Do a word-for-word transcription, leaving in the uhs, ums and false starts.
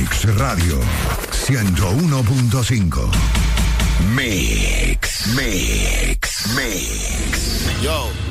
Mix Radio ciento uno punto cinco. Mix, Mix, Mix. Yo.